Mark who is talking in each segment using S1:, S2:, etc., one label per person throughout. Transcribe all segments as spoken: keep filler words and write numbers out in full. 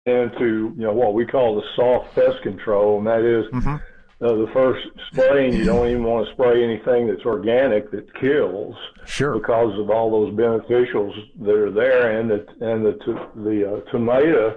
S1: into, you know, what we call the soft pest control, and that is
S2: Mm-hmm.
S1: uh, the first spraying. You don't even want to spray anything that's organic that kills,
S2: Sure.
S1: because of all those beneficials that are there, and the and the the uh, tomato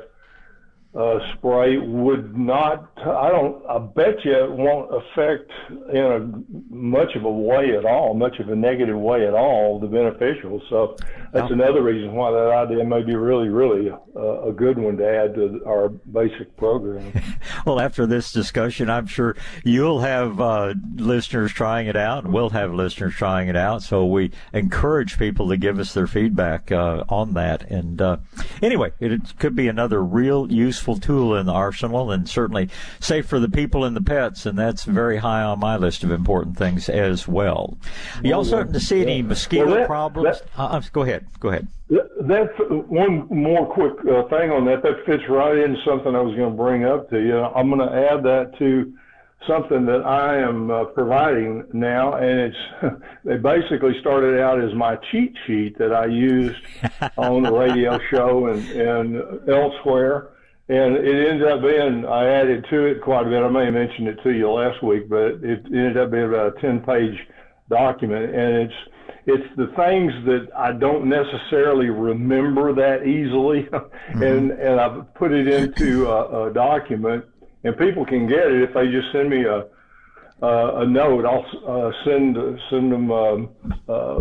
S1: uh, spray would not. I don't. I bet you it won't affect in a much of a way at all, much of a negative way at all, the beneficials. So that's
S2: Oh.
S1: another reason why that idea may be really, really uh, a good one to add to our basic program.
S2: Well, after this discussion, I'm sure you'll have uh, listeners trying it out, and we'll have listeners trying it out. So we encourage people to give us their feedback uh, on that. And uh, anyway, it, it could be another real useful tool in the arsenal, and certainly safe for the people and the pets. And that's very high on my list of important things as well. Are you all starting to see any mosquito
S1: Well, that-
S2: problems?
S1: that-
S2: uh, go ahead. Go ahead.
S1: That's one more quick uh, thing on that. That fits right into something I was going to bring up to you. I'm going to add that to something that I am uh, providing now, and it's they basically started out as my cheat sheet that I used on the radio show and, and elsewhere. And it ended up being, I added to it quite a bit. I may have mentioned it to you last week, but it ended up being about a ten-page document, and it's it's the things that I don't necessarily remember that easily, mm-hmm. and and I've put it into a, a document, and people can get it if they just send me a a, a note. I'll uh, send send them um, uh,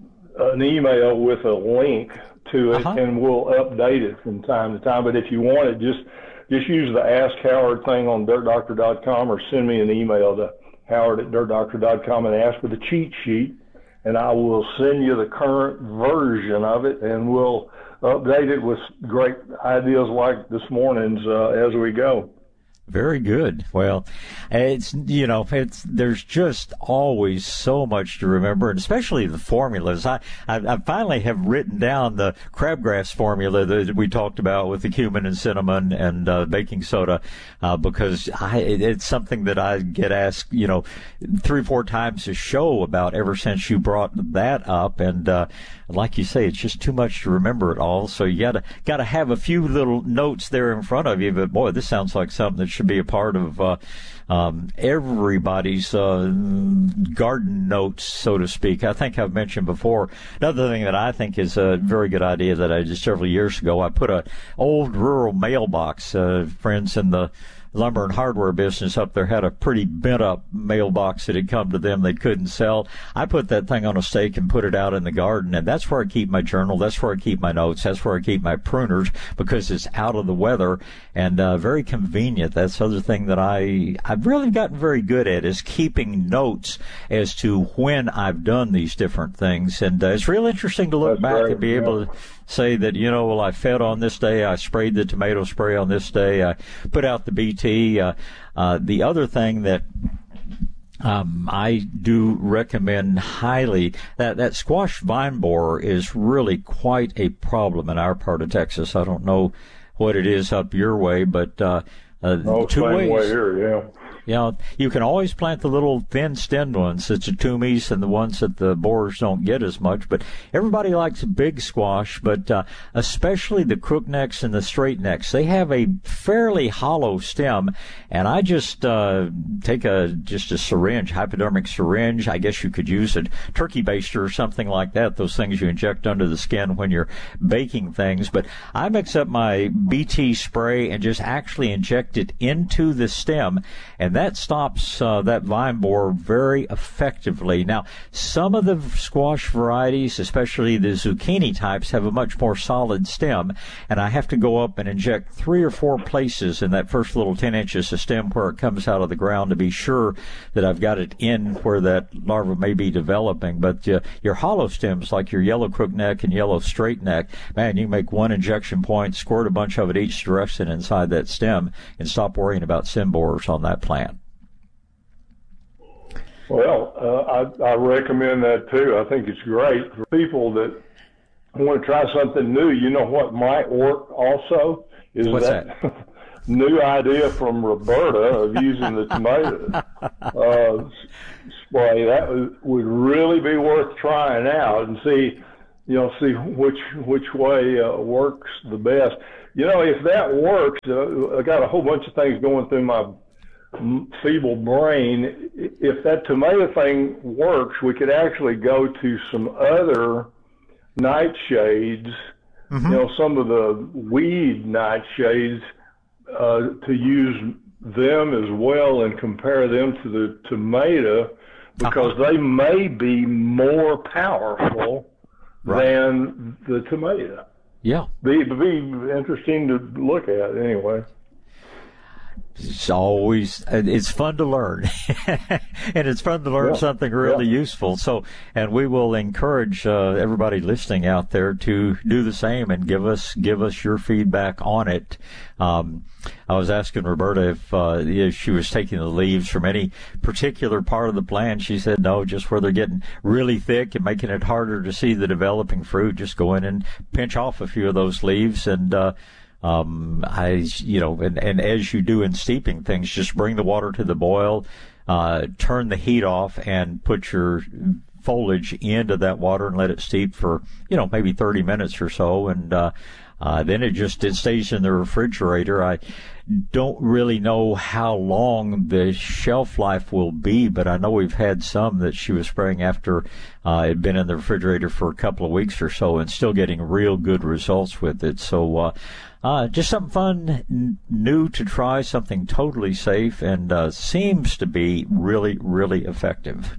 S1: an email with a link to it, uh-huh. and we'll update it from time to time. But if you want it, just just use the Ask Howard thing on dirt doctor dot com, or send me an email to Howard at dirt doctor dot com and ask for the cheat sheet, and I will send you the current version of it, and we'll update it with great ideas like this morning's uh, as we go.
S2: Very good. Well, it's, you know, it's, there's just always so much to remember, and especially the formulas. I, I, I finally have written down the crabgrass formula that we talked about with the cumin and cinnamon and uh, baking soda, uh, because I, it's something that I get asked, you know, three or four times a show about ever since you brought that up. And, uh, like you say, it's just too much to remember it all. So you gotta, gotta have a few little notes there in front of you. But boy, this sounds like something that should be a part of uh, um, everybody's uh, garden notes, so to speak. I think I've mentioned before, another thing that I think is a very good idea that I did several years ago, I put an old rural mailbox. Uh, friends in the lumber and hardware business up there had a pretty bent up mailbox that had come to them they couldn't sell. I put that thing on a stake and put it out in the garden, and that's where I keep my journal, that's where I keep my notes, that's where I keep my pruners, because it's out of the weather and uh, very convenient. That's the other thing that I, I've really gotten very good at, is keeping notes as to when I've done these different things. And uh, it's real interesting to look
S1: that's
S2: back
S1: right.
S2: and be
S1: yeah.
S2: able to say that, you know, well, I fed on this day, I sprayed the tomato spray on this day, I put out the B T. Uh, uh, the other thing that um, I do recommend highly, that, that squash vine borer is really quite a problem in our part of Texas. I don't know what it is up your way, but uh, uh,
S1: oh,
S2: two
S1: same
S2: ways.
S1: way here, yeah.
S2: You know, you can always plant the little thin-stemmed ones, the tutumis, and the ones that the borers don't get as much. But everybody likes big squash, but uh, especially the crooknecks and the straight necks. They have a fairly hollow stem, and I just uh, take a just a syringe, hypodermic syringe. I guess you could use a turkey baster or something like that. Those things you inject under the skin when you're baking things. But I mix up my B T spray and just actually inject it into the stem, and that stops uh, that vine borer very effectively. Now, some of the squash varieties, especially the zucchini types, have a much more solid stem, and I have to go up and inject three or four places in that first little ten inches of stem where it comes out of the ground to be sure that I've got it in where that larva may be developing. But uh, your hollow stems, like your yellow crookneck and yellow straight neck, man, you make one injection point, squirt a bunch of it each direction inside that stem, and stop worrying about stem borers on that plant.
S1: Well, uh, I, I recommend that too. I think it's great for people that want to try something new. You know what might work also is
S2: What's
S1: that,
S2: that?
S1: new idea from Roberta of using the tomato uh, spray. That would, would really be worth trying out and see, you know, see which which way uh, works the best. you know, if that works, uh, I got a whole bunch of things going through my feeble brain. If that tomato thing works, we could actually go to some other nightshades, mm-hmm. you know, some of the weed nightshades, uh, to use them as well and compare them to the tomato, because uh-huh. they may be more powerful right. than the tomato.
S2: Yeah.
S1: Be, be interesting to look at anyway.
S2: It's always, it's fun to learn. And it's fun to learn yeah. something really yeah. useful. So, and we will encourage uh, everybody listening out there to do the same and give us, give us your feedback on it. Um, I was asking Roberta if, uh, if she was taking the leaves from any particular part of the plant. She said no, just where they're getting really thick and making it harder to see the developing fruit. Just go in and pinch off a few of those leaves and, uh, Um, I, you know, and, and as you do in steeping things, just bring the water to the boil, uh, turn the heat off and put your foliage into that water and let it steep for, you know, maybe thirty minutes or so. And, uh, uh, then it just, it stays in the refrigerator. I don't really know how long the shelf life will be, but I know we've had some that she was spraying after, uh, it had been in the refrigerator for a couple of weeks or so and still getting real good results with it. So, uh, Uh, just something fun, n- new to try, something totally safe, and uh, seems to be really, really effective.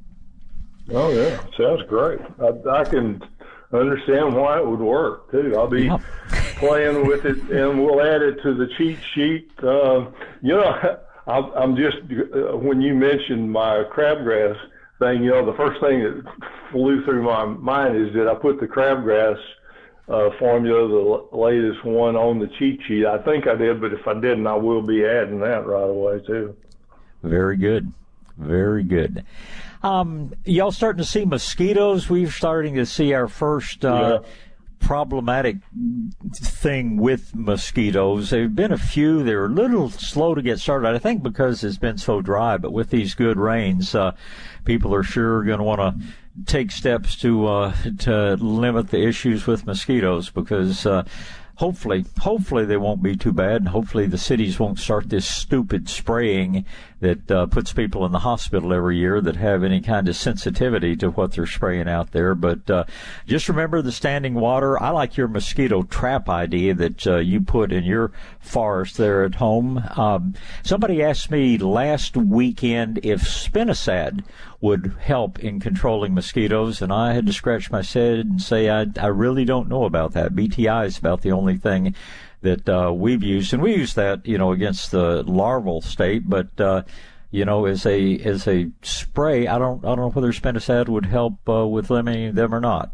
S1: Oh, yeah. Sounds great. I, I can understand why it would work, too. I'll be yeah. playing with it, and we'll add it to the cheat sheet. Uh, you know, I, I'm just, uh, when you mentioned my crabgrass thing, you know, the first thing that flew through my mind is that I put the crabgrass Uh, formula, the latest one, on the cheat sheet. I think I did, but if I didn't, I will be adding that right away too.
S2: Very good, very good. Um, y'all starting to see mosquitoes? We're starting to see our first uh, yeah. problematic thing with mosquitoes. There have been a few. They're a little slow to get started, I think, because it's been so dry. But with these good rains, uh, people are sure going to want to take steps to uh, to limit the issues with mosquitoes, because uh, hopefully, hopefully they won't be too bad, and hopefully the cities won't start this stupid spraying that uh, puts people in the hospital every year that have any kind of sensitivity to what they're spraying out there. But uh, just remember the standing water. I like your mosquito trap idea that uh, you put in your forest there at home. Um, somebody asked me last weekend if spinosad would help in controlling mosquitoes, and I had to scratch my head and say I, I really don't know about that. B T I is about the only thing that uh, we've used, and we use that, you know, against the larval state. But uh, you know, as a as a spray, I don't I don't know whether spinosad would help uh, with limiting them or not.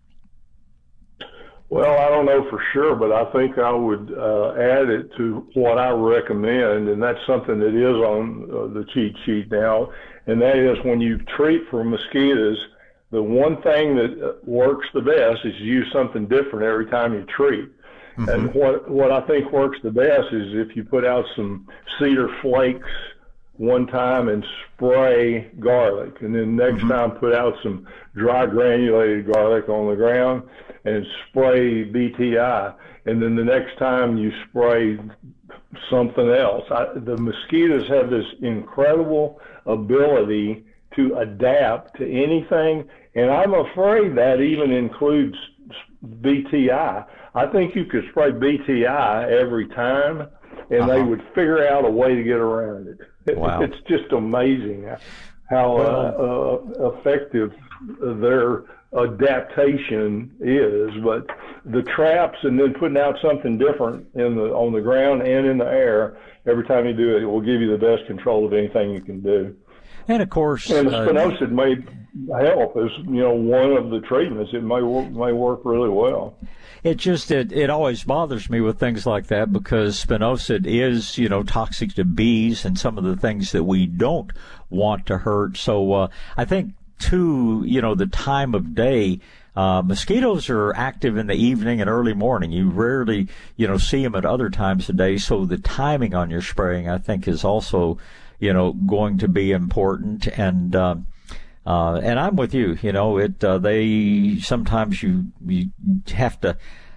S1: Well, I don't know for sure, but I think I would uh, add it to what I recommend, and that's something that is on uh, the cheat sheet now, and that is when you treat for mosquitoes, the one thing that works the best is to use something different every time you treat. Mm-hmm. And what what I think works the best is if you put out some cedar flakes one time and spray garlic, and then next mm-hmm. time put out some dry granulated garlic on the ground and spray B T I, and then the next time you spray something else. I, the mosquitoes have this incredible ability to adapt to anything, and I'm afraid that even includes B T I. I think you could spray B T I every time, and uh-huh. they would figure out a way to get around it.
S2: Wow.
S1: It's just amazing how uh, uh, effective their adaptation is. But the traps and then putting out something different in the on the ground and in the air every time you do it, it will give you the best control of anything you can do.
S2: And of course,
S1: and the spinosad uh, may help as you know one of the treatments. It may work, may work really well.
S2: It just it, it always bothers me with things like that because spinosad is you know toxic to bees and some of the things that we don't want to hurt. So uh, I think too you know the time of day. Uh, mosquitoes are active in the evening and early morning. You rarely, you know, see them at other times of day. So the timing on your spraying, I think, is also, you know, going to be important. And, uh, uh, and I'm with you, you know, it, uh, they, sometimes you, you have to,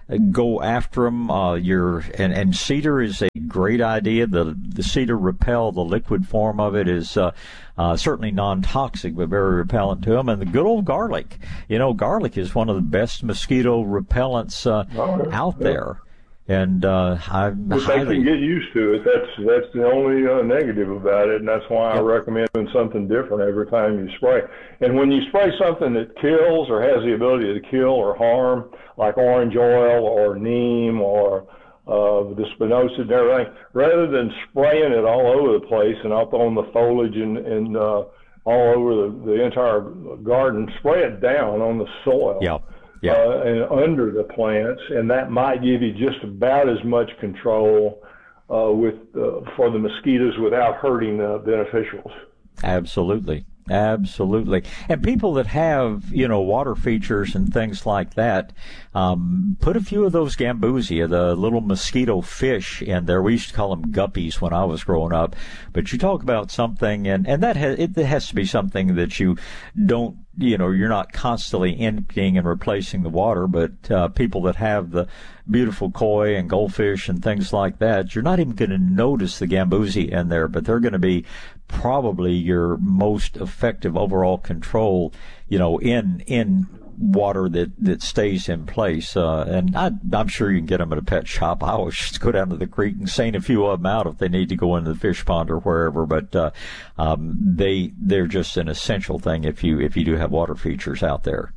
S2: go after them. Uh, you're, and, and cedar is a great idea. The, the cedar repel, the liquid form of it is, uh, uh, certainly non-toxic, but very repellent to them. And the good old garlic. You know, garlic is one of the best mosquito repellents, uh, oh, yeah. out there. And uh, I'm
S1: if
S2: highly...
S1: they can get used to it, that's that's the only uh, negative about it, and that's why yep. I recommend doing something different every time you spray. And when you spray something that kills or has the ability to kill or harm, like orange oil or neem or uh, the spinosad and everything, rather than spraying it all over the place and up on the foliage and, and uh, all over the, the entire garden, spray it down on the soil.
S2: Yep. Yeah.
S1: Uh, and under the plants, and that might give you just about as much control uh, with uh, for the mosquitoes without hurting the beneficials.
S2: Absolutely. Absolutely. And people that have, you know, water features and things like that, um, put a few of those gambusia, the little mosquito fish in there. We used to call them guppies when I was growing up. But you talk about something, and, and that has, it has to be something that you don't, you know, you're not constantly emptying and replacing the water, but uh, people that have the beautiful koi and goldfish and things like that, you're not even going to notice the gambusia in there, but they're going to be probably your most effective overall control, you know, in in water that, that stays in place. Uh, and I, I'm sure you can get them at a pet shop. I always just go down to the creek and seine a few of them out if they need to go into the fish pond or wherever. But uh, um, they they're just an essential thing if you if you do have water features out there.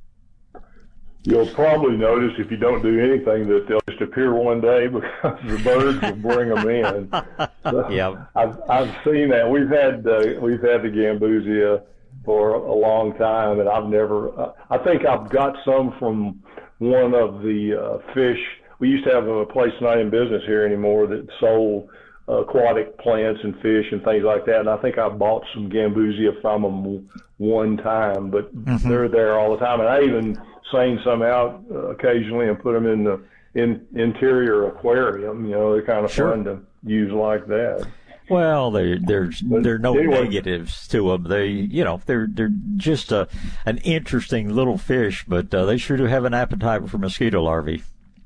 S1: You'll probably notice if you don't do anything that they'll just appear one day because the birds will bring them in. So
S2: yeah,
S1: I've I've seen that. We've had uh, we've had the gambusia for a long time, and I've never. Uh, I think I've got some from one of the uh, fish. We used to have a place not in business here anymore that sold uh, aquatic plants and fish and things like that, and I think I bought some gambusia from them one time. But mm-hmm. they're there all the time, and I even seine some out uh, occasionally and put them in the in interior aquarium. You know, they're kind of
S2: sure.
S1: fun to use like that.
S2: Well, there, there's
S1: But
S2: there are no
S1: anyway.
S2: negatives to them. They, you know, they're they're just a an interesting little fish, but uh, they sure do have an appetite for mosquito larvae.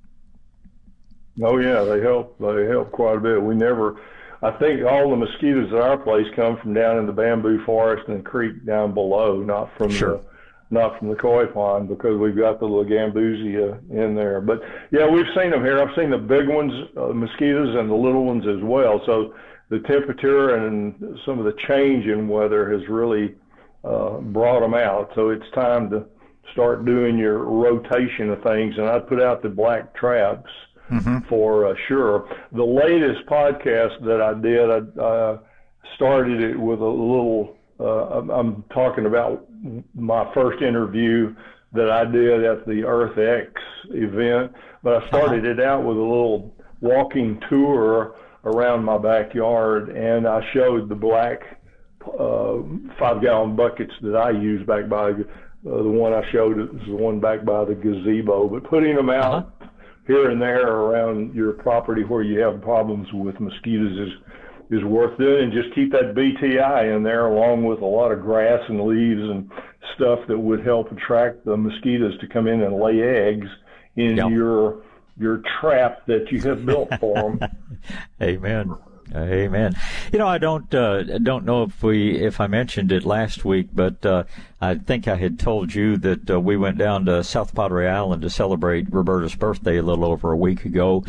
S1: Oh yeah, they help. They help quite a bit. We never. I think all the mosquitoes at our place come from down in the bamboo forest and the creek down below, not from
S2: sure.
S1: the not from the koi pond, because we've got the little gambusia in there. But yeah, we've seen them here. I've seen the big ones, uh, mosquitoes, and the little ones as well. So the temperature and some of the change in weather has really uh, brought them out. So it's time to start doing your rotation of things. And I'd put out the black traps mm-hmm. for uh, sure. The latest podcast that I did, I uh, started it with a little, uh, I'm talking about my first interview that I did at the Earth X event, but I started uh-huh. it out with a little walking tour around my backyard, and I showed the black uh, five-gallon buckets that I use back by uh, the one I showed is the one back by the gazebo. But putting them out uh-huh. here and there around your property where you have problems with mosquitoes is is worth doing, and just keep that B T I in there along with a lot of grass and leaves and stuff that would help attract the mosquitoes to come in and lay eggs in yep. your your trap that you have built for them.
S2: Amen. Amen. You know, I don't uh, don't know if we if I mentioned it last week, but uh, I think I had told you that uh, we went down to South Padre Island to celebrate Roberta's birthday a little over a week ago,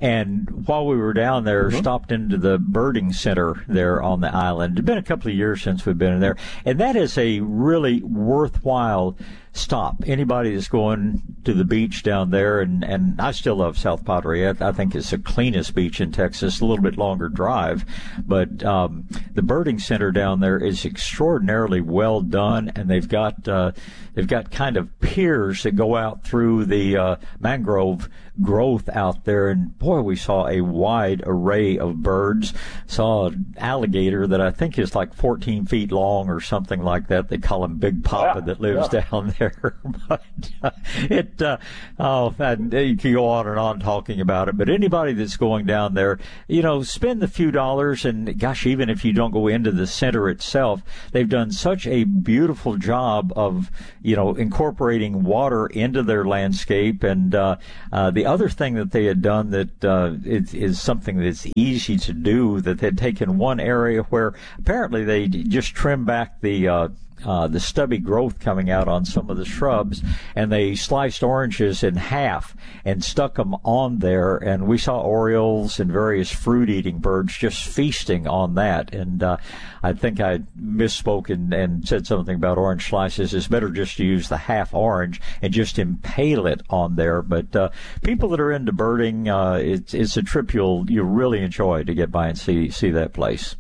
S2: and while we were down there, mm-hmm. stopped into the birding center there on the island. It's been a couple of years since we've been in there, and that is a really worthwhile stop. Anybody that's going to the beach down there, and, and I still love South Padre. I, I think it's the cleanest beach in Texas, a little bit longer drive, but um, the birding center down there is extraordinarily well done, and they've got uh, they've got kind of piers that go out through the uh, mangrove growth out there, and boy, we saw a wide array of birds. Saw an alligator that I think is like fourteen feet long or something like that. They call him Big Papa, yeah, that lives yeah. down there. But uh, it, uh, oh, and you can go on and on talking about it. But anybody that's going down there, you know, spend the few dollars, and gosh, even if you don't go into the center itself, they've done such a beautiful job of, you know, incorporating water into their landscape, and uh, uh, the the other thing that they had done that uh, is, is something that's easy to do, that they'd taken one area where apparently they just trimmed back the uh, Uh, the stubby growth coming out on some of the shrubs, and they sliced oranges in half and stuck them on there, and we saw orioles and various fruit-eating birds just feasting on that. And uh, I think I misspoke and, and said something about orange slices. It's better just to use the half orange and just impale it on there. But uh, people that are into birding, uh, it's, it's a trip you'll you really enjoy to get by and see see that place.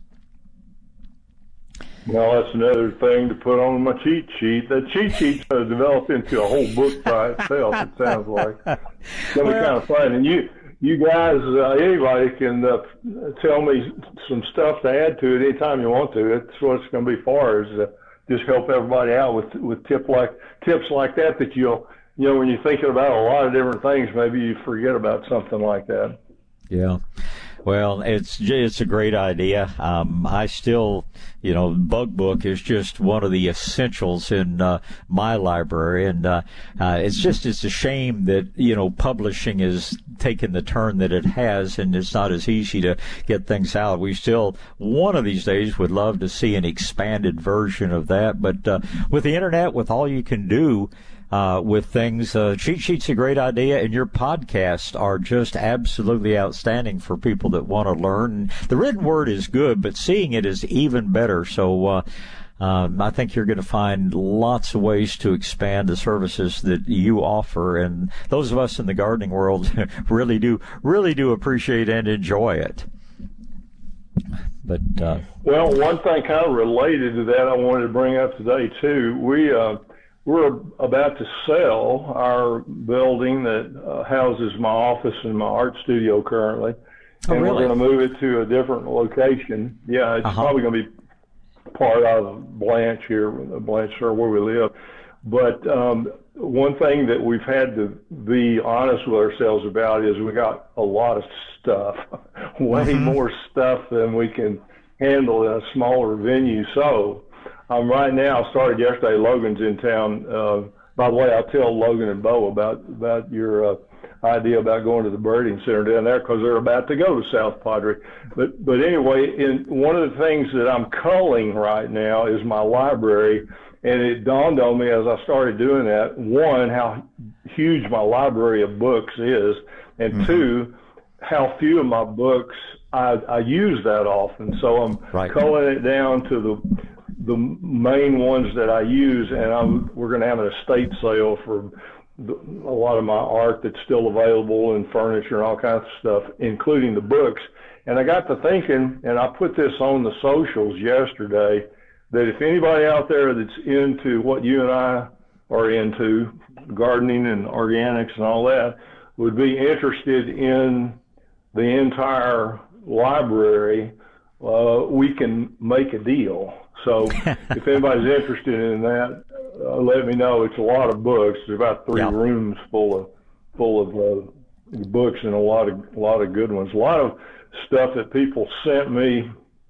S1: Well, that's another thing to put on my cheat sheet. That cheat sheet's going to develop into a whole book by itself, it sounds like. It's going to be kind of fun. And you, you guys, uh, anybody can uh, tell me some stuff to add to it anytime you want to. It's what it's going to be for, is uh, just help everybody out with with tip like tips like that that you'll, you know, when you're thinking about a lot of different things, maybe you forget about something like that.
S2: Yeah. Well, it's it's a great idea. Um, I still, you know, Bug Book is just one of the essentials in uh, my library, and uh, uh, it's just it's a shame that, you know, publishing has taken the turn that it has, and it's not as easy to get things out. We still, one of these days, would love to see an expanded version of that, but uh, with the internet, with all you can do Uh, with things, uh, cheat sheet's a great idea, and your podcasts are just absolutely outstanding for people that want to learn. The written word is good, but seeing it is even better. So uh, um, I think you're going to find lots of ways to expand the services that you offer, and those of us in the gardening world really do really do appreciate and enjoy it. But uh,
S1: well, one thing kind of related to that I wanted to bring up today too. We uh, We're about to sell our building that uh, houses my office and my art studio currently.
S2: Oh,
S1: and
S2: really?
S1: We're going to move it to a different location. Yeah, it's
S2: uh-huh.
S1: probably going to be part of Blanche here, Blanche, or where we live. But um, one thing that we've had to be honest with ourselves about is we got a lot of stuff, way mm-hmm. more stuff than we can handle in a smaller venue. So I'm right now, started yesterday, Logan's in town. Uh, by the way, I'll tell Logan and Bo about, about your uh, idea about going to the birding center down there, because they're about to go to South Padre. But, but anyway, in, one of the things that I'm culling right now is my library, and it dawned on me as I started doing that, one, how huge my library of books is, and mm-hmm. two, how few of my books I, I use that often. So I'm right. culling it down to the the main ones that I use, and I'm, we're going to have an estate sale for the, a lot of my art that's still available, and furniture and all kinds of stuff, including the books. And I got to thinking, and I put this on the socials yesterday, that if anybody out there that's into what you and I are into, gardening and organics and all that, would be interested in the entire library, uh, we can make a deal. So if anybody's interested in that, uh, let me know. It's a lot of books. There's about three yeah. rooms full of full of uh, books, and a lot of a lot of good ones. A lot of stuff that people sent me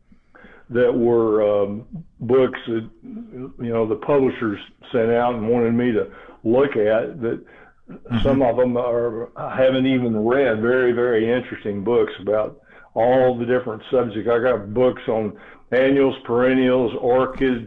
S1: that were um, books that, you know, the publishers sent out and wanted me to look at. That mm-hmm. some of them are I haven't even read. Very very interesting books about all the different subjects. I got books on annuals, perennials, orchids,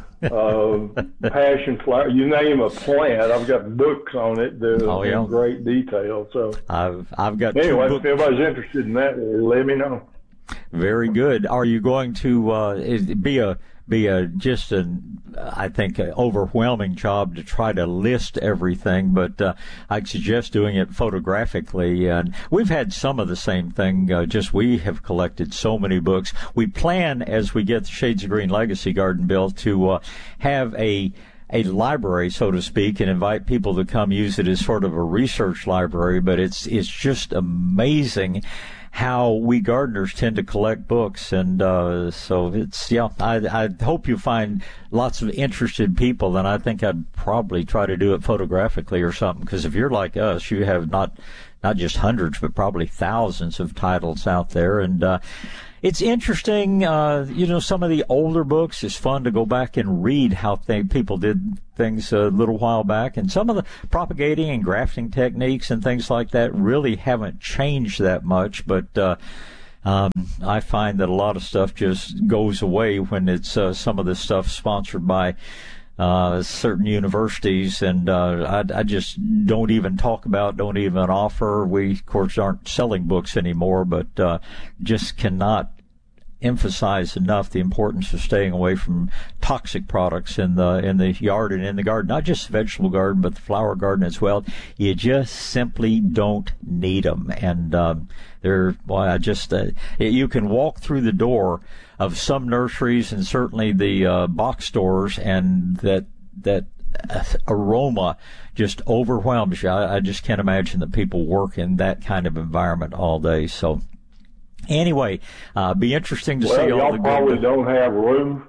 S1: uh, passion flower, you name a plant. I've got books on it that oh, yeah. in great detail. So
S2: I've I've got
S1: anyway.
S2: Two
S1: if anybody's interested in that, let me know.
S2: Very good. Are you going to uh, be a be a just an I think an overwhelming job to try to list everything, but uh, I'd suggest doing it photographically. And we've had some of the same thing. Uh, just we have collected so many books. We plan, as we get the Shades of Green Legacy Garden built, to uh, have a a library, so to speak, and invite people to come use it as sort of a research library. But it's it's just amazing how we gardeners tend to collect books, and uh, so it's yeah. I, I hope you find lots of interested people, and I think I'd probably try to do it photographically or something. Because if you're like us, you have not not just hundreds, but probably thousands of titles out there, and uh, it's interesting. Uh, you know, some of the older books, it's fun to go back and read how they, people did things a little while back. And some of the propagating and grafting techniques and things like that really haven't changed that much. But uh, um, I find that a lot of stuff just goes away when it's uh, some of this stuff sponsored by Uh, certain universities, and uh, I, I just don't even talk about, don't even offer. We, of course, aren't selling books anymore, but uh, just cannot emphasize enough the importance of staying away from toxic products in the in the yard and in the garden, not just the vegetable garden, but the flower garden as well. You just simply don't need them, and um, they're well, I just uh, you can walk through the door of some nurseries and certainly the uh, box stores, and that that aroma just overwhelms you. I, I just can't imagine that people work in that kind of environment all day. So anyway, uh, be interesting to
S1: well,
S2: see all
S1: y'all
S2: the
S1: probably
S2: good.
S1: don't have room.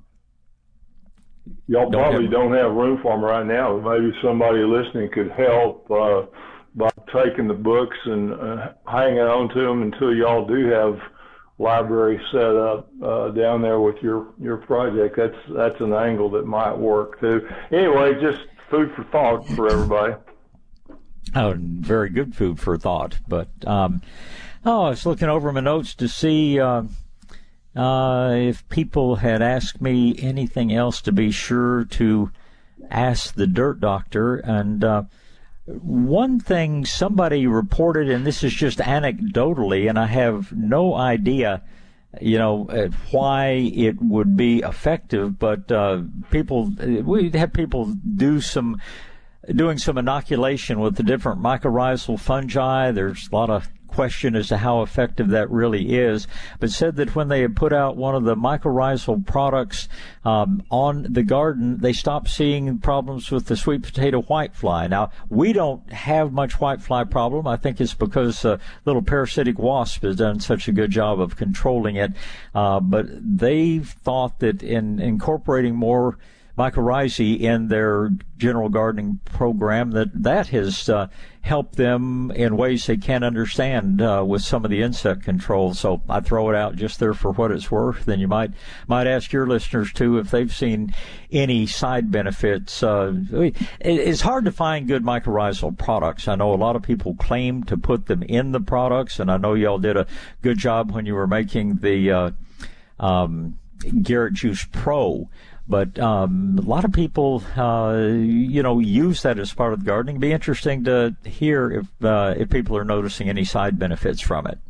S1: Y'all
S2: Don't
S1: probably
S2: have,
S1: don't have room for them right now. Maybe somebody listening could help uh, by taking the books and uh, hanging on to them until y'all do have library set up uh, down there with your your project. That's that's an angle that might work too. Anyway, just food for thought for everybody.
S2: Oh, very good food for thought. But um, oh, I was looking over my notes to see uh, uh, if people had asked me anything else to be sure to ask the Dirt Doctor. And uh, one thing somebody reported, and this is just anecdotally, and I have no idea, you know, uh, why it would be effective, but uh, people, we had people do some, doing some inoculation with the different mycorrhizal fungi. There's a lot of question as to how effective that really is, but said that when they had put out one of the mycorrhizal products um, on the garden, they stopped seeing problems with the sweet potato whitefly. Now, we don't have much whitefly problem. I think it's because uh, little parasitic wasp has done such a good job of controlling it, uh, but they thought that in incorporating more mycorrhizae in their general gardening program, that that has uh, helped them in ways they can't understand uh, with some of the insect control. So I throw it out just there for what it's worth. Then you might might ask your listeners too if they've seen any side benefits. Uh, it, it's hard to find good mycorrhizal products. I know a lot of people claim to put them in the products, and I know y'all did a good job when you were making the uh, um, Garrett Juice Pro. But um, a lot of people, uh, you know, use that as part of the gardening. It'd be interesting to hear if uh, if people are noticing any side benefits from it.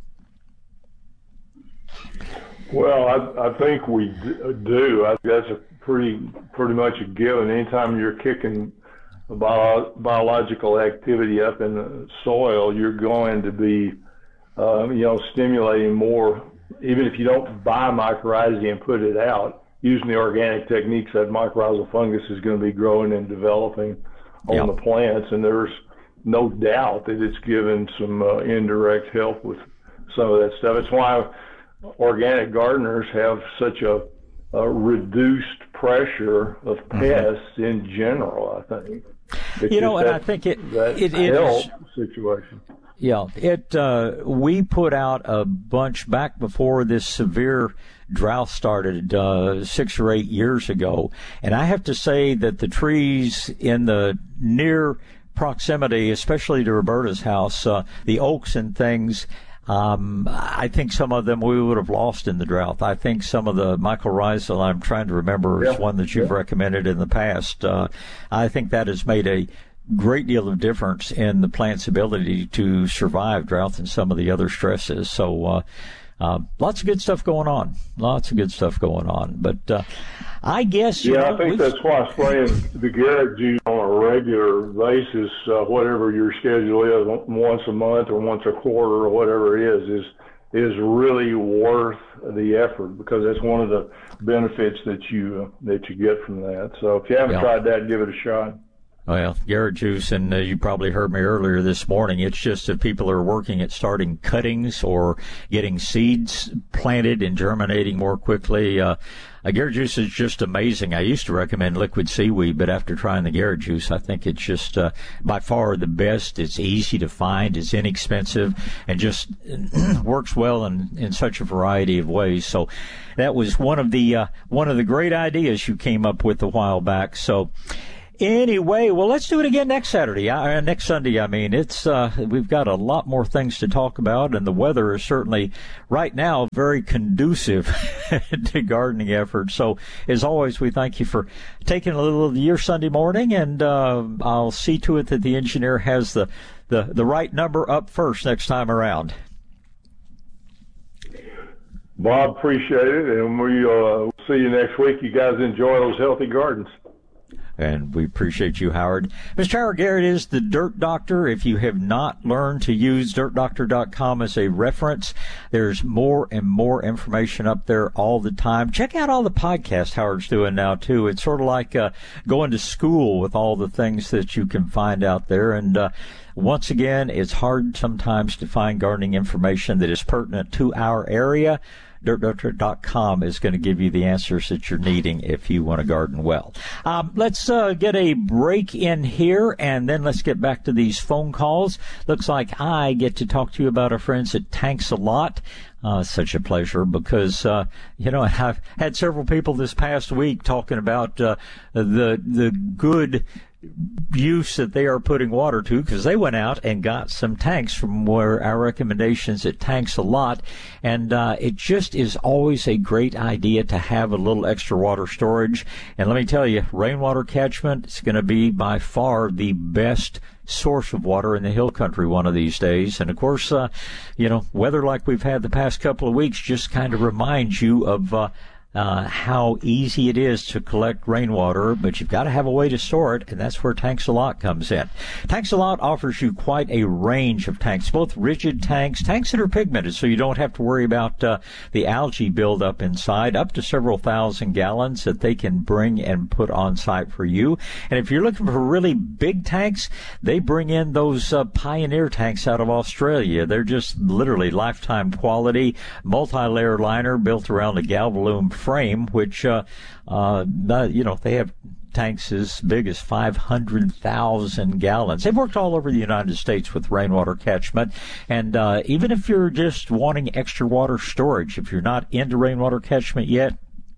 S1: Well, I, I think we do. I, that's a pretty pretty much a given. Anytime you're kicking bio, biological activity up in the soil, you're going to be, uh, you know, stimulating more. Even if you don't buy mycorrhizae and put it out, using the organic techniques, that mycorrhizal fungus is going to be growing and developing on
S2: yep.
S1: the plants, and there's no doubt that it's given some uh, indirect help with some of that stuff. It's why organic gardeners have such a, a reduced pressure of pests mm-hmm. in general, I think. It's
S2: you know, and
S1: that,
S2: I think it
S1: that
S2: it, it
S1: help
S2: is,
S1: situation.
S2: Yeah, it. Uh, we put out a bunch back before this severe drought started uh, six or eight years ago, and I have to say that the trees in the near proximity, especially to Roberta's house, uh, the oaks and things, um, I think some of them we would have lost in the drought. I think some of the mycorrhizal, I'm trying to remember, is
S1: yeah.
S2: one that you've yeah. recommended in the past. Uh, I think that has made a great deal of difference in the plant's ability to survive drought and some of the other stresses. So, uh, uh, lots of good stuff going on. Lots of good stuff going on. But uh, I guess you
S1: yeah,
S2: know,
S1: I think that's why spraying the Garrett Juice on a regular basis, uh, whatever your schedule is, once a month or once a quarter or whatever it is, is is really worth the effort, because that's one of the benefits that you uh, that you get from that. So if you haven't
S2: yeah.
S1: tried that, give it a shot.
S2: Well, Garrett Juice, and uh, you probably heard me earlier this morning, it's just if people are working at starting cuttings or getting seeds planted and germinating more quickly, uh, uh, Garrett Juice is just amazing. I used to recommend liquid seaweed, but after trying the Garrett Juice, I think it's just uh, by far the best. It's easy to find, it's inexpensive, and just works well in, in such a variety of ways. So that was one of the uh, one of the great ideas you came up with a while back. So anyway, well, let's do it again next Saturday, uh, next Sunday. I mean, it's uh, we've got a lot more things to talk about, and the weather is certainly right now very conducive to gardening efforts. So, as always, we thank you for taking a little of your Sunday morning, and uh, I'll see to it that the engineer has the, the, the right number up first next time around.
S1: Bob, appreciate it, and we'll uh, see you next week. You guys enjoy those healthy gardens.
S2: And we appreciate you, Howard. Mister Howard Garrett is the Dirt Doctor. If you have not learned to use dirt doctor dot com as a reference, there's more and more information up there all the time. Check out all the podcasts Howard's doing now, too. It's sort of like uh, going to school with all the things that you can find out there. And uh, once again, it's hard sometimes to find gardening information that is pertinent to our area. dirt doctor dot com is going to give you the answers that you're needing if you want to garden well. Um, let's uh, get a break in here, and then let's get back to these phone calls. Looks like I get to talk to you about our friends at Tanks A Lot. Uh, such a pleasure because, uh, you know, I've had several people this past week talking about uh, the the good use that they are putting water to, because they went out and got some tanks from where our recommendations at Tanks A Lot, and uh, it just is always a great idea to have a little extra water storage. And let me tell you, rainwater catchment is going to be by far the best source of water in the hill country one of these days. And of course, uh, you know, weather like we've had the past couple of weeks just kind of reminds you of uh, Uh, how easy it is to collect rainwater, but you've got to have a way to store it, and that's where Tanks A Lot comes in. Tanks A Lot offers you quite a range of tanks, both rigid tanks, tanks that are pigmented, so you don't have to worry about uh, the algae buildup inside, up to several thousand gallons that they can bring and put on site for you. And if you're looking for really big tanks, they bring in those uh, Pioneer tanks out of Australia. They're just literally lifetime quality, multi-layer liner built around a Galvalume frame, which, uh, uh, you know, they have tanks as big as five hundred thousand gallons. They've worked all over the United States with rainwater catchment. And uh, even if you're just wanting extra water storage, if you're not into rainwater catchment yet,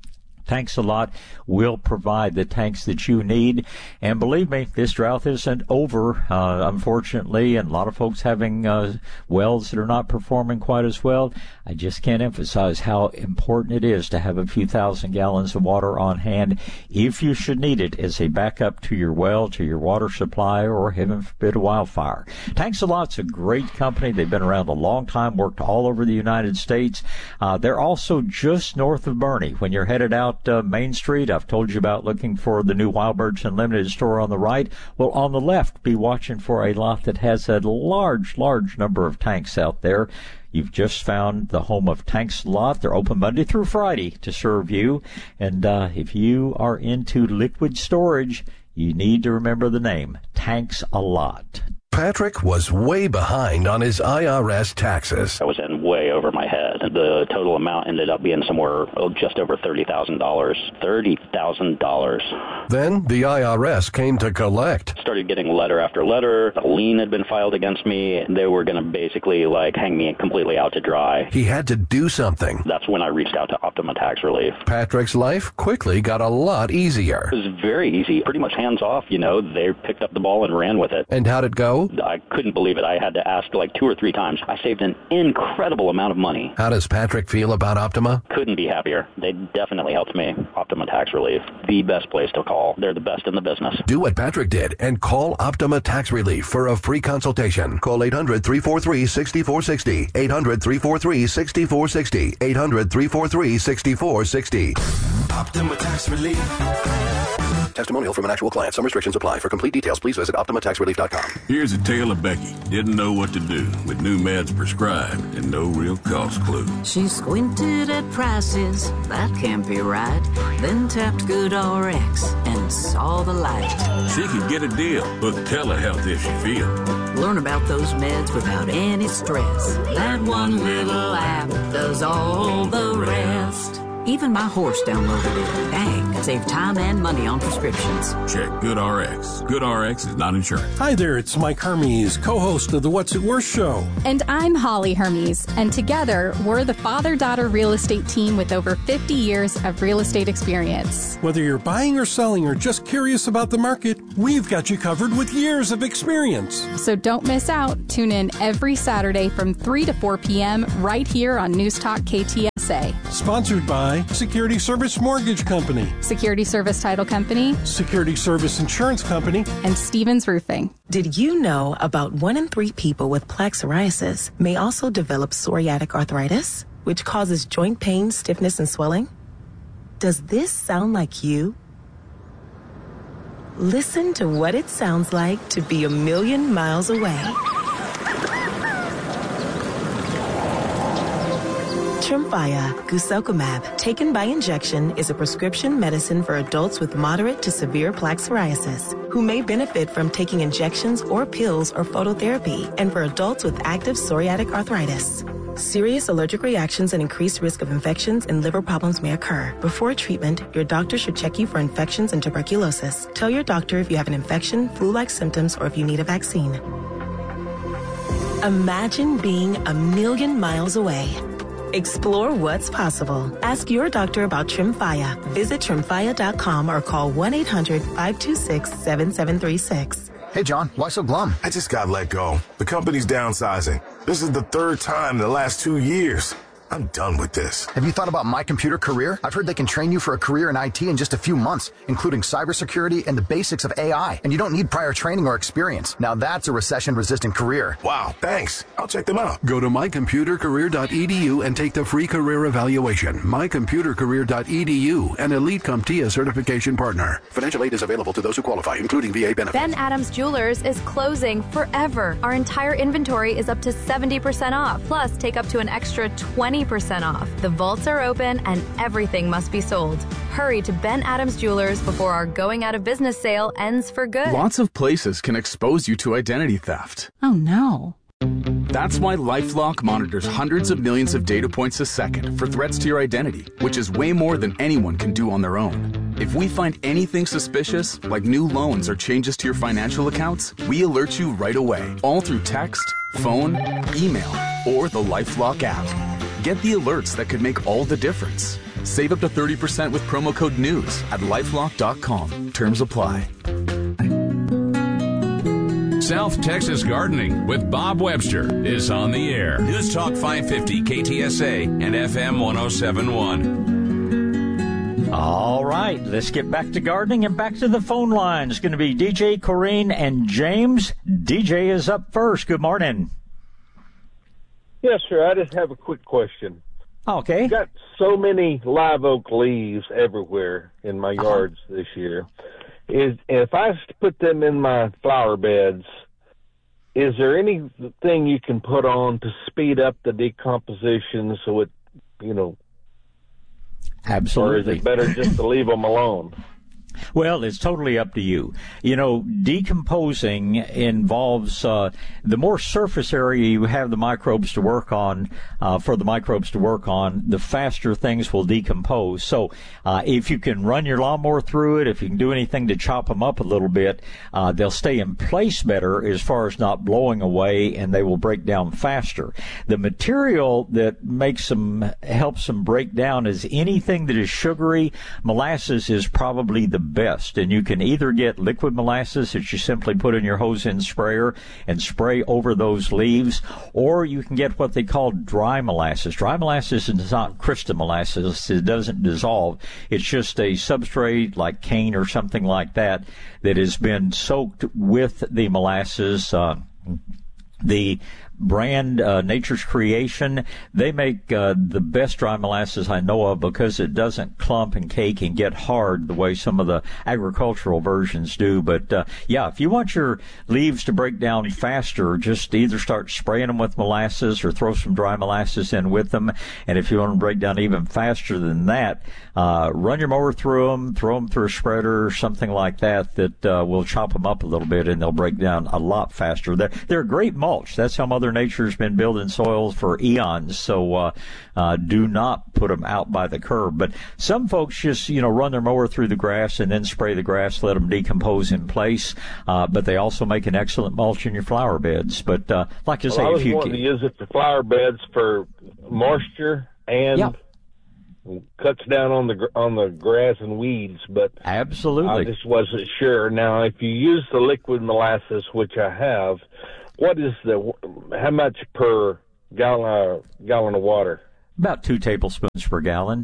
S2: Tanks A Lot will provide the tanks that you need. And believe me, this drought isn't over, uh, unfortunately, and a lot of folks having uh, wells that are not performing quite as well. I just can't emphasize how important it is to have a few thousand gallons of water on hand if you should need it as a backup to your well, to your water supply, or heaven forbid a wildfire. Tanks A Lot's a great company. They've been around a long time, worked all over the United States. Uh, they're also just north of Boerne. When you're headed out Uh, Main Street, I've told you about looking for the new Wild Birds Unlimited store on the right. Well, on the left, be watching for a lot that has a large, large number of tanks out there. You've just found the home of Tanks A Lot. They're open Monday through Friday to serve you. And uh, if you are into liquid storage, you need to remember the name, Tanks A Lot.
S3: Patrick was way behind on his I R S taxes.
S4: I was in way over my head. The total amount ended up being somewhere oh, just over thirty thousand dollars. thirty thousand dollars.
S3: Then the I R S came to collect.
S4: Started getting letter after letter. A lien had been filed against me. They were going to basically like hang me completely out to dry.
S3: He had to do something.
S4: That's when I reached out to Optima Tax Relief.
S3: Patrick's life quickly got a lot easier.
S4: It was very easy. Pretty much hands off, you know. They picked up the ball and ran with it.
S3: And how'd it go?
S4: I couldn't believe it. I had to ask like two or three times. I saved an incredible amount of money.
S3: How does Patrick feel about Optima?
S4: Couldn't be happier. They definitely helped me. Optima Tax Relief, the best place to call. They're the best in the business.
S3: Do what Patrick did and call Optima Tax Relief for a free consultation. Call eight hundred, three four three, six four six zero. eight hundred, three four three, six four six zero. eight hundred, three four three, six four six zero.
S5: Optima Tax Relief.
S3: Testimonial from an actual client. Some restrictions apply. For complete details, please visit Optima Tax Relief dot com.
S6: Here's a tale of Becky. Didn't know what to do with new meds prescribed and no real cost clue.
S7: She squinted at prices, that can't be right. Then tapped GoodRx and saw the light.
S6: She could get a deal with telehealth if she feels.
S7: Learn about those meds without any stress. That one little app does all the rest. Even my horse downloaded it. Dang, save time and money on prescriptions.
S6: Check GoodRx. GoodRx is not insurance.
S8: Hi there, it's Mike Hermes, co-host of the What's It Worth show.
S9: And I'm Holly Hermes, and together we're the father-daughter real estate team with over fifty years of real estate experience.
S8: Whether you're buying or selling or just curious about the market, we've got you covered with years of experience.
S9: So don't miss out. Tune in every Saturday from three to four p.m. right here on News Talk K T S A.
S8: Sponsored by Security Service Mortgage Company,
S9: Security Service Title Company,
S8: Security Service Insurance Company,
S9: and Stevens Roofing.
S10: Did you know about one in three people with plaque psoriasis may also develop psoriatic arthritis, which causes joint pain, stiffness, and swelling? Does this sound like you? Listen to what it sounds like to be a million miles away. Tremfya guselkumab, taken by injection, is a prescription medicine for adults with moderate to severe plaque psoriasis who may benefit from taking injections or pills or phototherapy, and for adults with active psoriatic arthritis. Serious allergic reactions and increased risk of infections and liver problems may occur. Before treatment, your doctor should check you for infections and tuberculosis. Tell your doctor if you have an infection, flu-like symptoms, or if you need a vaccine. Imagine being a million miles away. Explore what's possible. Ask your doctor about Tremfya. Visit Tremfya dot com or call one eight hundred five two six seven seven three six.
S11: Hey, John, why so glum?
S12: I just got let go. The company's downsizing. This is the third time in the last two years. I'm done with this.
S11: Have you thought about My Computer Career? I've heard they can train you for a career in I T in just a few months, including cybersecurity and the basics of A I. And you don't need prior training or experience. Now that's a recession-resistant career.
S12: Wow, thanks. I'll check them out.
S3: Go to my computer career dot e d u and take the free career evaluation. my computer career dot e d u, an Elite CompTIA certification partner. Financial aid is available to those who qualify, including V A benefits.
S13: Ben Adams Jewelers is closing forever. Our entire inventory is up to seventy percent off. Plus, take up to an extra twenty percent off. The vaults are open and everything must be sold. Hurry to Ben Adams Jewelers before our going out of business sale ends for good.
S14: Lots of places can expose you to identity theft.
S9: Oh no.
S14: That's why LifeLock monitors hundreds of millions of data points a second for threats to your identity, which is way more than anyone can do on their own. If we find anything suspicious, like new loans or changes to your financial accounts, we alert you right away, all through text, phone, email, or the LifeLock app. Get the alerts that could make all the difference. Save up to thirty percent with promo code NEWS at lifelock dot com. Terms apply.
S15: South Texas Gardening with Bob Webster is on the air. News Talk five fifty K T S A and F M one oh seven point one.
S2: All right, let's get back to gardening and back to the phone line. It's going to be D J, Corrine, and James. D J is up first. Good morning.
S16: Yes, sir. I just have a quick question.
S2: Okay.
S16: I've got so many live oak leaves everywhere in my yards uh-huh. this year. Is if I put them in my flower beds, is there anything you can put on to speed up the decomposition so it, you know,
S2: absolutely,
S16: or is it better just to leave them alone?
S2: Well, it's totally up to you. You know, decomposing involves, uh, the more surface area you have the microbes to work on, uh, for the microbes to work on, the faster things will decompose. So, uh, if you can run your lawnmower through it, if you can do anything to chop them up a little bit, uh, they'll stay in place better as far as not blowing away, and they will break down faster. The material that makes them, helps them break down is anything that is sugary. Molasses is probably the best, and you can either get liquid molasses that you simply put in your hose end sprayer and spray over those leaves, or you can get what they call dry molasses. Dry molasses is not crystal molasses. It doesn't dissolve. It's just a substrate like cane or something like that that has been soaked with the molasses. Uh, the brand, uh, Nature's Creation. They make uh, the best dry molasses I know of because it doesn't clump and cake and get hard the way some of the agricultural versions do. But, uh, yeah, if you want your leaves to break down faster, just either start spraying them with molasses or throw some dry molasses in with them. And if you want to break down even faster than that, uh, run your mower through them, throw them through a spreader or something like that that uh, will chop them up a little bit, and they'll break down a lot faster. They're, they're a great mulch. That's how Mother Nature's been building soils for eons. So uh, uh, do not put them out by the curb. But some folks just, you know, run their mower through the grass and then spray the grass, let them decompose in place. Uh, but they also make an excellent mulch in your flower beds. But uh, like I
S16: well,
S2: say,
S16: I was
S2: if you
S16: wanting to use it for flower beds for moisture and
S2: yeah.
S16: cuts down on the on the grass and weeds. But
S2: absolutely,
S16: I just wasn't sure. Now, if you use the liquid molasses, which I have, what is the how much per gallon uh, gallon of water?
S2: About two tablespoons per gallon.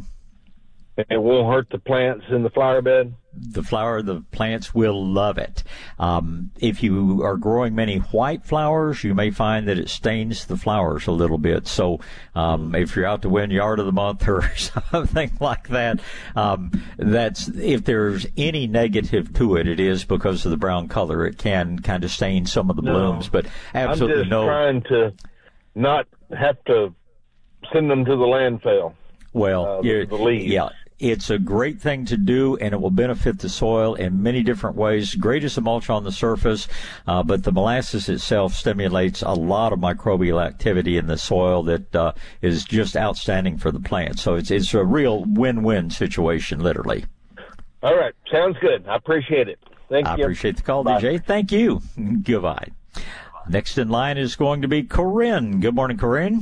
S16: It won't hurt the plants in the flower bed?
S2: The flower, the plants will love it. Um, if you are growing many white flowers, you may find that it stains the flowers a little bit. So um, if you're out to win Yard of the Month or something like that, um, that's if there's any negative to it, it is because of the brown color. It can kind of stain some of the
S16: no,
S2: blooms, but absolutely
S16: I'm just
S2: no.
S16: trying to not have to send them to the landfill.
S2: Well,
S16: uh, the, the leaves.
S2: yeah. It's a great thing to do, and it will benefit the soil in many different ways. Great as a mulch on the surface, uh, but the molasses itself stimulates a lot of microbial activity in the soil that uh, is just outstanding for the plant. So it's it's a real win-win situation, literally.
S16: All right. Sounds good. I appreciate it. Thank
S2: I
S16: you.
S2: I appreciate the call,
S16: Bye.
S2: D J. Thank you. Goodbye. Next in line is going to be Corinne. Good morning, Corinne.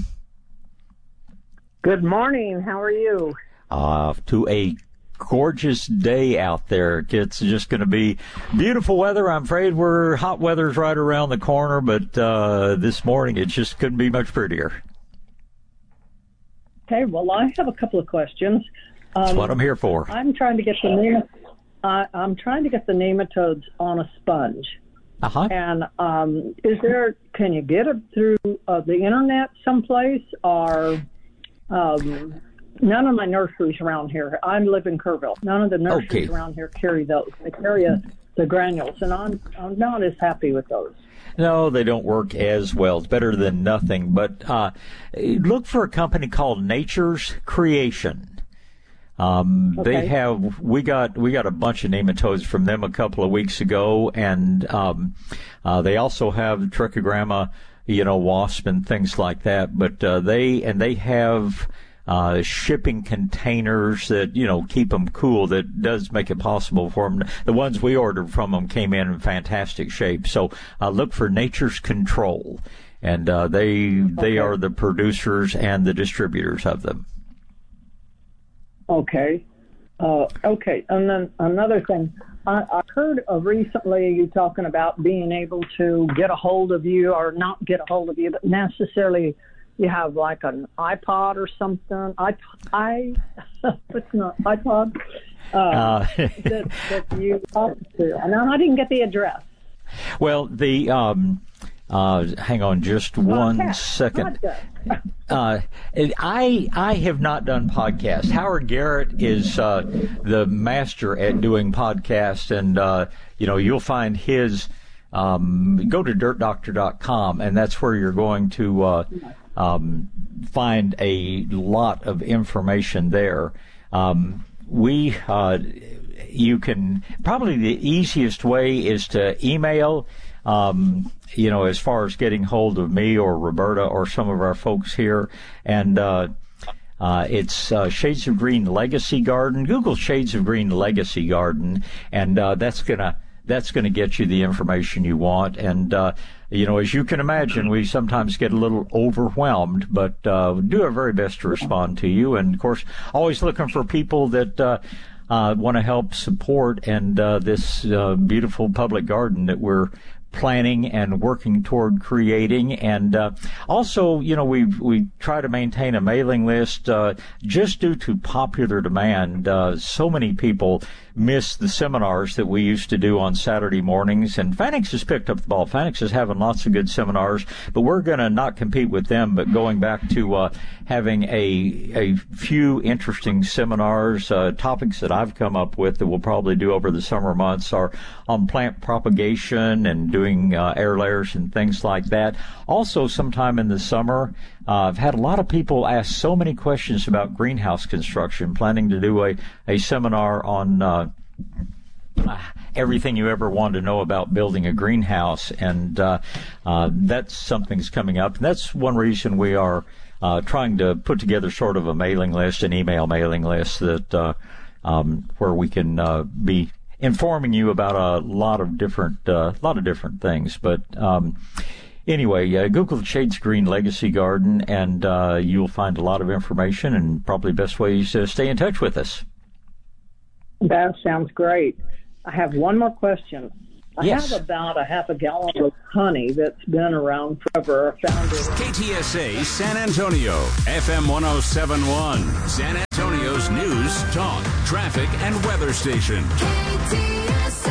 S5: Good morning. How are you?
S2: Uh, to a gorgeous day out there. It's just going to be beautiful weather. I'm afraid we're hot weather's right around the corner, but uh, this morning it just couldn't be much prettier.
S5: Okay, well, I have a couple of questions. Um,
S2: That's what I'm here for.
S5: I'm trying to get the nem- uh, I'm trying to get the nematodes on a sponge.
S2: Uh-huh.
S5: And um, is there? Can you get it through uh, the internet someplace, or um, none of my nurseries around here? I live in Kerrville. None of the nurseries
S2: Okay.
S5: around here carry those. They carry a, the granules, and I'm I'm not as happy with those.
S2: No, they don't work as well. It's better than nothing. But uh, look for a company called Nature's Creation. Um,
S5: Okay.
S2: They have we got we got a bunch of nematodes from them a couple of weeks ago, and um, uh, they also have trichogramma, you know, wasp and things like that. But uh, they and they have uh, shipping containers that, you know, keep them cool. That does make it possible for them. The ones we ordered from them came in in fantastic shape. So uh, look for Nature's Control, and uh, they they are the producers and the distributors of them.
S5: Okay. Uh, okay. And then another thing, I, I heard of recently you talking about being able to get a hold of you, or not get a hold of you, but necessarily you have like an iPod or something. I, I, what's not iPod? Uh,
S2: Uh,
S5: that, that you talk to. And I didn't get the address.
S2: Well, the um, uh, hang on just one
S5: Podcast.
S2: second.
S5: Podcast.
S2: Uh, I I have not done podcasts. Howard Garrett is uh, the master at doing podcasts, and uh, you know, you'll find his. Um, go to dirt doctor dot com, and that's where you're going to uh, um, find a lot of information there. Um, we uh, you can probably the easiest way is to email. Um, you know, as far as getting hold of me or Roberta or some of our folks here. And uh, uh, it's uh, Shades of Green Legacy Garden. Google Shades of Green Legacy Garden, and uh, that's gonna that's gonna get you the information you want. And uh, you know, as you can imagine, we sometimes get a little overwhelmed, but uh, we do our very best to respond to you. And of course, always looking for people that. Uh, Uh, want to help support and uh, this uh, beautiful public garden that we're planning and working toward creating. And uh, also, you know, we we try to maintain a mailing list uh, just due to popular demand. Uh, so many people miss the seminars that we used to do on Saturday mornings. And Fanix has picked up the ball. Fanix is having lots of good seminars, but we're going to not compete with them, but going back to uh, having a a few interesting seminars. Uh, topics that I've come up with that we'll probably do over the summer months are on plant propagation and doing uh, air layers and things like that. Also, sometime in the summer, uh, I've had a lot of people ask so many questions about greenhouse construction, planning to do a, a seminar on uh, everything you ever wanted to know about building a greenhouse, and uh, uh, that's something's coming up. And that's one reason we are uh, trying to put together sort of a mailing list, an email mailing list that uh, um, where we can uh, be informing you about a lot of different, uh, lot of different things. But um, anyway, uh, Google Shades Green Legacy Garden, and uh, you'll find a lot of information and probably best ways to stay in touch with us.
S5: That sounds great. I have one more question. I
S2: yes.
S5: have about a half a gallon of honey that's been around forever. I found it.
S15: K T S A San Antonio, F M one oh seven point one, San Antonio's news, talk, traffic, and weather station.
S17: K T S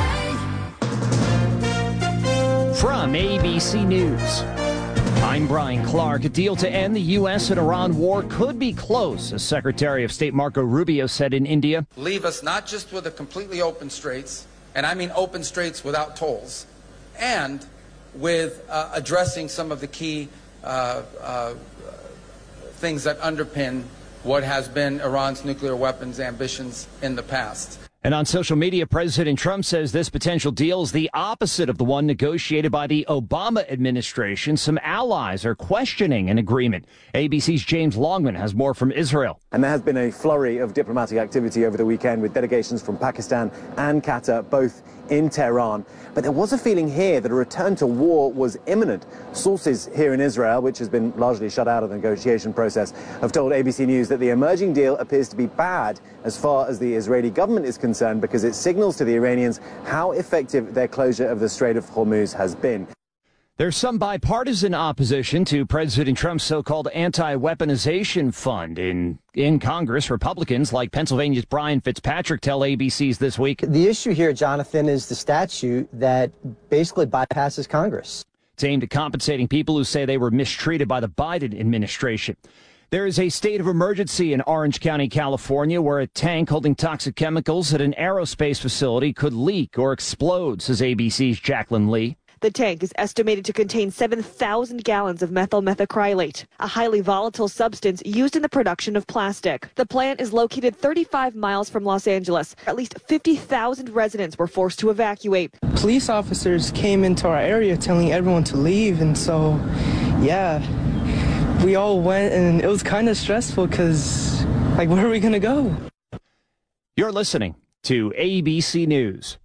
S17: A. From A B C News, I'm Brian Clark. A deal to end the U S and Iran war could be close, as Secretary of State Marco Rubio said in India.
S18: Leave us not just with a completely open straits, and I mean open straits without tolls, and with uh, addressing some of the key uh, uh, things that underpin what has been Iran's nuclear weapons ambitions in the past.
S17: And on social media, President Trump says this potential deal is the opposite of the one negotiated by the Obama administration. Some allies are questioning an agreement. A B C's James Longman has more from Israel.
S19: And there has been a flurry of diplomatic activity over the weekend with delegations from Pakistan and Qatar, both in Tehran. But there was a feeling here that a return to war was imminent. Sources here in Israel, which has been largely shut out of the negotiation process, have told A B C News that the emerging deal appears to be bad as far as the Israeli government is concerned, because it signals to the Iranians how effective their closure of the Strait of Hormuz has been.
S17: There's some bipartisan opposition to President Trump's so-called anti-weaponization fund. In in Congress, Republicans like Pennsylvania's Brian Fitzpatrick tell A B C's This Week.
S20: The issue here, Jonathan, is the statute that basically bypasses Congress.
S17: It's aimed at compensating people who say they were mistreated by the Biden administration. There is a state of emergency in Orange County, California, where a tank holding toxic chemicals at an aerospace facility could leak or explode, says A B C's Jacqueline Lee.
S21: The tank is estimated to contain seven thousand gallons of methyl methacrylate, a highly volatile substance used in the production of plastic. The plant is located thirty-five miles from Los Angeles. At least fifty thousand residents were forced to evacuate.
S22: Police officers came into our area telling everyone to leave, and so, yeah, we all went, and it was kind of stressful because, like, where are we going to go?
S17: You're listening to A B C News.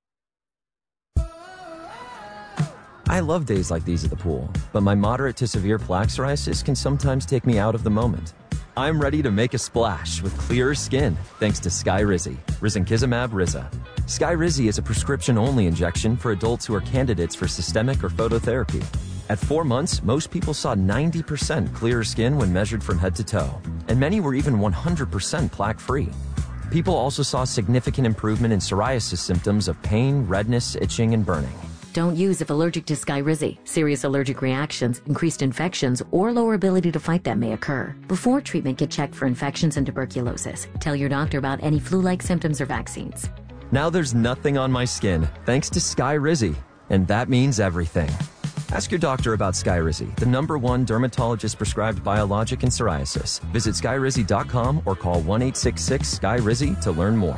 S23: I love days like these at the pool, but my moderate to severe plaque psoriasis can sometimes take me out of the moment. I'm ready to make a splash with clearer skin thanks to Skyrizi, risankizumab Riza. Skyrizi is a prescription-only injection for adults who are candidates for systemic or phototherapy. At four months, most people saw ninety percent clearer skin when measured from head to toe, and many were even one hundred percent plaque-free. People also saw significant improvement in psoriasis symptoms of pain, redness, itching, and burning.
S24: Don't use if allergic to Skyrizi. Serious allergic reactions, increased infections, or lower ability to fight them may occur. Before treatment, get checked for infections and tuberculosis. Tell your doctor about any flu-like symptoms or vaccines.
S23: Now there's nothing on my skin thanks to Skyrizi, and that means everything. Ask your doctor about Skyrizi, the number one dermatologist-prescribed biologic in psoriasis. Visit skyrizi dot com or call one eight six six Sky Rizi to learn more.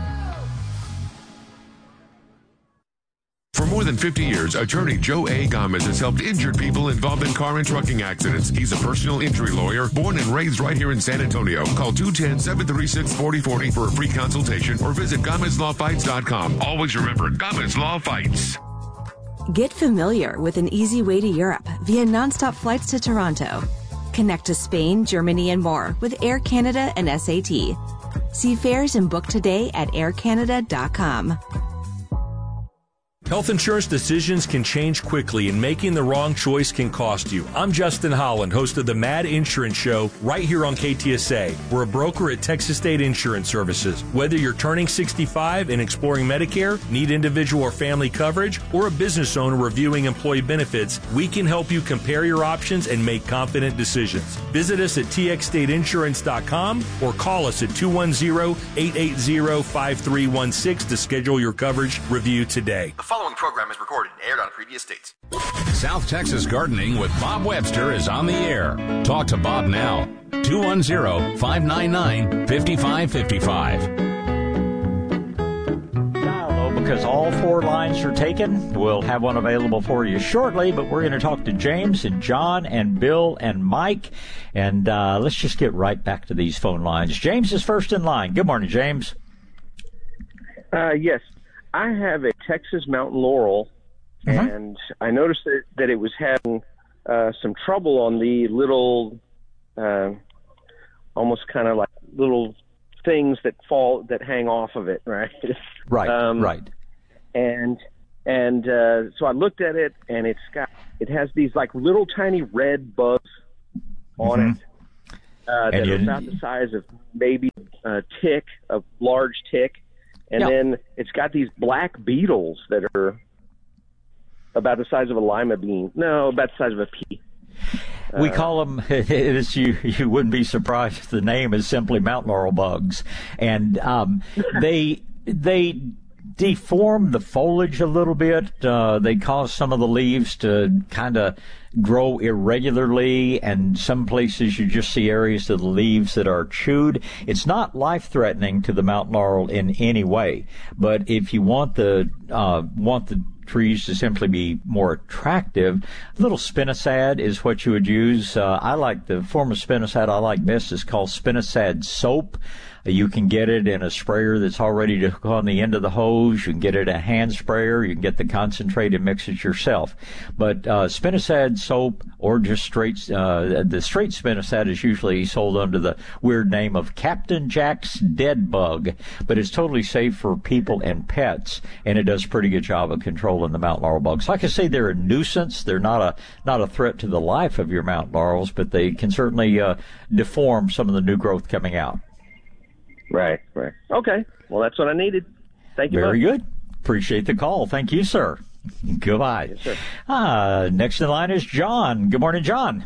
S25: For more than fifty years, attorney Joe A. Gomez has helped injured people involved in car and trucking accidents. He's a personal injury lawyer, born and raised right here in San Antonio. Call two one zero, seven three six, four zero four zero for a free consultation or visit Gomez Law Fights dot com. Always remember, Gomez Law Fights.
S26: Get familiar with an easy way to Europe via nonstop flights to Toronto. Connect to Spain, Germany, and more with Air Canada and S A T. See fares and book today at air canada dot com.
S1: Health insurance decisions can change quickly, and making the wrong choice can cost you. I'm Justin Holland, host of the Mad Insurance Show, right here on K T S A. We're a broker at Texas State Insurance Services. Whether you're turning sixty-five and exploring Medicare, need individual or family coverage, or a business owner reviewing employee benefits, we can help you compare your options and make confident decisions. Visit us at T X state insurance dot com or call us at two one zero, eight eight zero, five three one six to schedule your coverage review today.
S4: The following program is recorded and aired on previous dates.
S15: South Texas Gardening with Bob Webster is on the air. Talk to Bob now. two one zero, five nine nine, five five five five.
S2: Because all four lines are taken. We'll have one available for you shortly, but we're going to talk to James and John and Bill and Mike. And uh, let's just get right back to these phone lines. James is first in line. Good morning, James.
S6: Uh, yes. I have a Texas Mountain Laurel, mm-hmm. and I noticed that, that it was having uh, some trouble on the little, uh, almost kind of like little things that fall, that hang off of it, right?
S2: Right,
S6: um,
S2: right.
S6: And and uh, so I looked at it, and it's got, it has these like little tiny red bugs on mm-hmm. it uh, that are about the size of maybe a tick, a large tick. And yeah. then it's got these black beetles that are about the size of a lima bean. No, about the size of a pea.
S2: We
S6: uh,
S2: call them, it is, you, you wouldn't be surprised if the name is simply mountain laurel bugs. And um, they they deform the foliage a little bit. Uh, they cause some of the leaves to kind of grow irregularly, and some places you just see areas of the leaves that are chewed. It's not life-threatening to the mountain laurel in any way, but if you want the uh, want the trees to simply be more attractive, a little spinosad is what you would use. Uh, I like the form of spinosad I like best is called spinosad soap. You can get it in a sprayer that's all ready to hook on the end of the hose. You can get it in a hand sprayer. You can get the concentrate and mix it yourself. But uh, spinosad soap or just straight, uh, the straight spinosad is usually sold under the weird name of Captain Jack's Dead Bug. But it's totally safe for people and pets, and it does a pretty good job of controlling the mountain laurel bugs. Like I say, they're a nuisance. They're not a not a threat to the life of your mountain laurels, but they can certainly uh, deform some of the new growth coming out.
S6: Right, right. Okay. Well, that's what I needed. Thank you.
S2: Very
S6: much.
S2: good. Appreciate the call. Thank you, sir. Goodbye.
S6: Yes, sir.
S2: Uh, next in line is John. Good morning, John.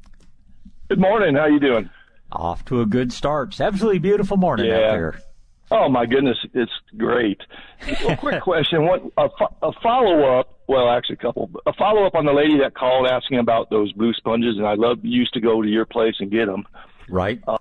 S7: Good morning. How you doing?
S2: Off to a good start. It's absolutely beautiful morning
S7: yeah.
S2: out there.
S7: Oh, my goodness. It's great. A quick question. What, a, a follow-up, well, actually a couple, a follow-up on the lady that called asking about those blue sponges, and I love used to go to your place and get them.
S2: Right.
S7: Uh,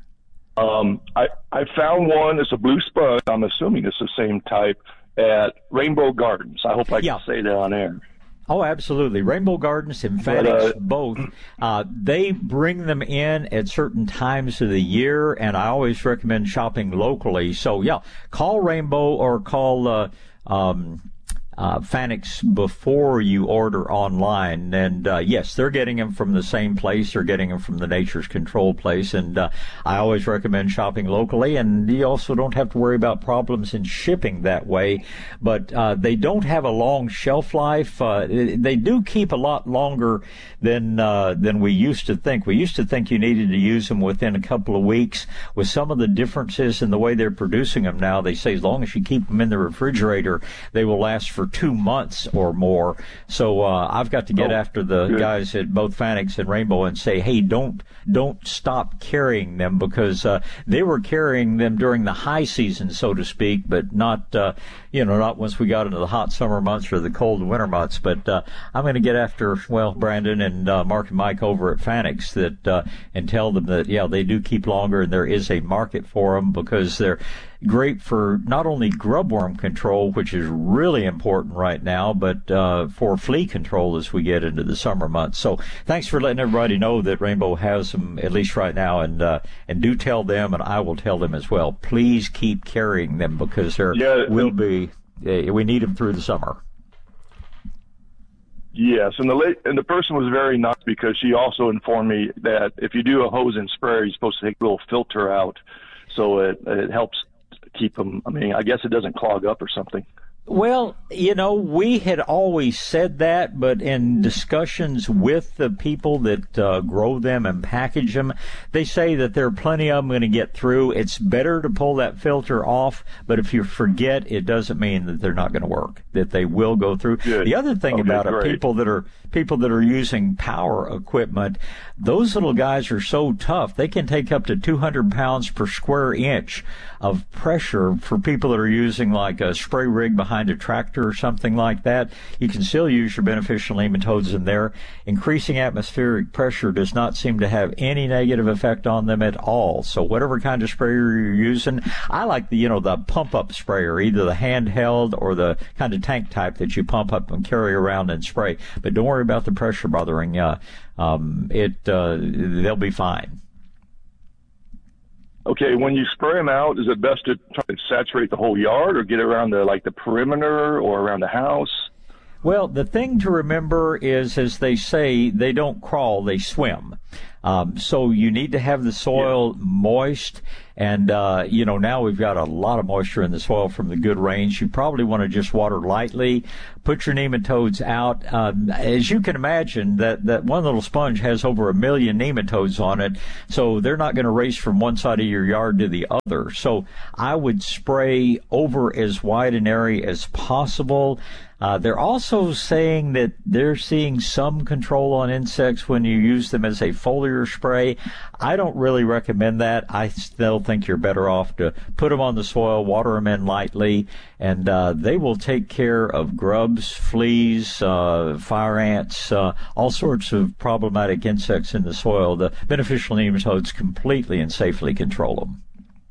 S7: Um, I, I found one. It's a blue sponge. I'm assuming it's the same type at Rainbow Gardens. I hope I
S2: yeah.
S7: can say that on air.
S2: Oh, absolutely. Rainbow Gardens and Fanix, uh, both, uh, they bring them in at certain times of the year, and I always recommend shopping locally. So, yeah, call Rainbow or call uh, um, uh, Fanix before you order online. And, uh, yes, they're getting them from the same place. They're getting them from the Nature's Control place. And uh, I always recommend shopping locally. And you also don't have to worry about problems in shipping that way. But uh, they don't have a long shelf life. Uh, they do keep a lot longer than uh, than we used to think. We used to think you needed to use them within a couple of weeks. With some of the differences in the way they're producing them now, they say as long as you keep them in the refrigerator, they will last for two months or more. So uh, I've got to get oh, after the good. guys at both Fanix and Rainbow and say, hey, don't don't stop carrying them, because uh, they were carrying them during the high season, so to speak, but not uh, you know not once we got into the hot summer months or the cold winter months. But uh, I'm going to get after well Brandon and uh, Mark and Mike over at Fanix that uh, and tell them that yeah they do keep longer and there is a market for them, because they're great for not only grub worm control, which is really important right now, but uh, for flea control as we get into the summer months. So thanks for letting everybody know that Rainbow has them, at least right now, and uh, and do tell them, and I will tell them as well, please keep carrying them, because there yeah, will be, uh, we need them through the summer.
S7: Yes, and the la- and the person was very nice, because she also informed me that if you do a hose and sprayer, you're supposed to take a little filter out, so it, it helps keep them. I mean, I guess it doesn't clog up or something.
S2: Well, you know, we had always said that, but in discussions with the people that uh, grow them and package them, they say that there are plenty of them going to get through. It's better to pull that filter off, but if you forget, it doesn't mean that they're not going to work, that they will go through.
S7: Good.
S2: The other thing
S7: Okay,
S2: about it,
S7: great.
S2: people that are people that are using power equipment, those little guys are so tough, they can take up to two hundred pounds per square inch of pressure. For people that are using like a spray rig behind a tractor or something like that, you can still use your beneficial nematodes in there. Increasing atmospheric pressure does not seem to have any negative effect on them at all. So whatever kind of sprayer you're using, I like the, you know, the pump up sprayer, either the handheld or the kind of tank type that you pump up and carry around and spray. But don't worry about the pressure bothering you. Um, it, uh, they'll be fine.
S7: Okay, when you spray them out, is it best to try to saturate the whole yard or get around the like the perimeter or around the house?
S2: Well, the thing to remember is, as they say, they don't crawl, they swim. Um, so you need to have the soil yeah. moist. And, uh, you know, now we've got a lot of moisture in the soil from the good rains. You probably want to just water lightly. Put your nematodes out. Um, as you can imagine, that, that one little sponge has over a million nematodes on it. So they're not going to race from one side of your yard to the other. So I would spray over as wide an area as possible. Uh, they're also saying that they're seeing some control on insects when you use them as a foliar spray. I don't really recommend that. I still think you're better off to put them on the soil, water them in lightly, and uh, they will take care of grubs, fleas, uh, fire ants, uh, all sorts of problematic insects in the soil. The beneficial nematodes completely and safely control them.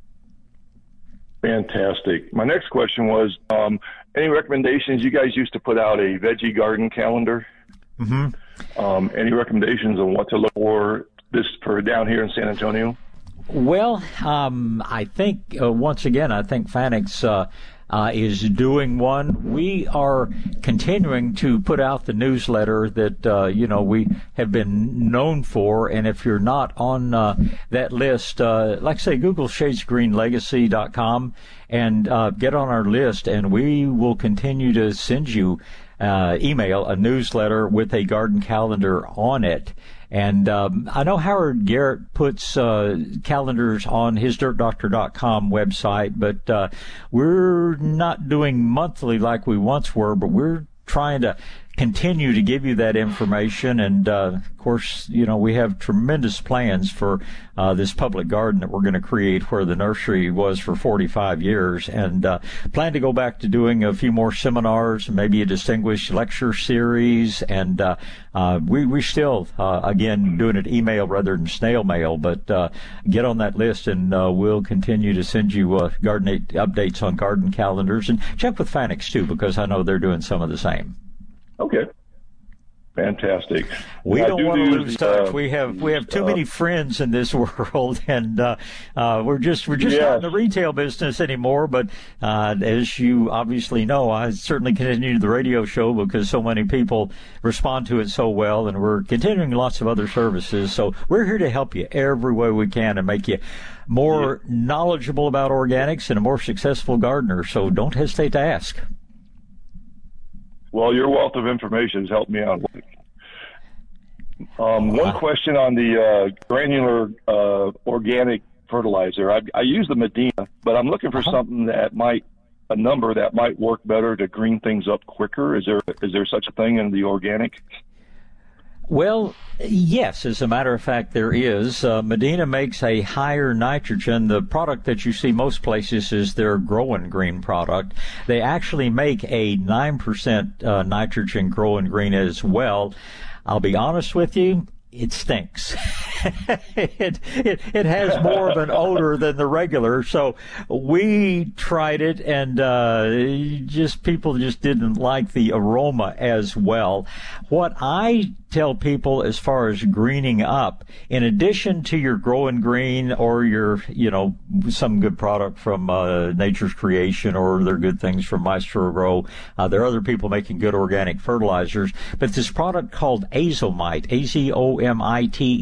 S7: Fantastic. My next question was, um, any recommendations? You guys used to put out a veggie garden calendar.
S2: Mm-hmm.
S7: Um, any recommendations on what to look for this for down here in San Antonio?
S2: Well, um, I think, uh, once again, I think Fanix uh, uh, is doing one. We are continuing to put out the newsletter that, uh, you know, we have been known for. And if you're not on uh, that list, uh, like I say, Google shades green legacy dot com and uh, get on our list, and we will continue to send you uh, email, a newsletter with a garden calendar on it. And um, I know Howard Garrett puts uh, calendars on his dirt doctor dot com website, but uh, we're not doing monthly like we once were, but we're trying to continue to give you that information. And, uh, of course, you know, we have tremendous plans for uh, this public garden that we're going to create where the nursery was for forty-five years, and uh, plan to go back to doing a few more seminars and maybe a distinguished lecture series. And uh, uh, we, we still, uh, again, doing it email rather than snail mail, but uh, get on that list, and uh, we'll continue to send you uh, garden updates on garden calendars. And check with Fanix, too, because I know they're doing some of the same.
S7: Okay. Fantastic.
S2: We
S7: I
S2: don't
S7: do
S2: want to
S7: do
S2: lose
S7: the,
S2: touch.
S7: uh,
S2: We have we have too
S7: uh,
S2: many friends in this world, and uh, uh, we're just we're just
S7: Yes.
S2: not in the retail business anymore. But uh, as you obviously know, I certainly continue the radio show because so many people respond to it so well, and we're continuing lots of other services. So we're here to help you every way we can and make you more yeah. knowledgeable about organics and a more successful gardener. So don't hesitate to ask.
S7: Well, your wealth of information has helped me out. Um, one question on the uh, granular uh, organic fertilizer. I, I use the Medina, but I'm looking for uh-huh. something that might, a number that might work better to green things up quicker. Is there is there such a thing in the organic?
S2: Well, yes, as a matter of fact, there is. Uh, Medina makes a higher nitrogen. The product that you see most places is their Grow and Green product. They actually make a nine percent uh, nitrogen Grow and Green as well. I'll be honest with you, it stinks. it, it it has more of an odor than the regular. So we tried it, and uh, just people just didn't like the aroma as well. What I tell people as far as greening up, in addition to your Grow and Green or your, you know, some good product from uh, Nature's Creation or their good things from Maestro Grow, uh, there are other people making good organic fertilizers, but this product called Azomite, A Z O M I T E,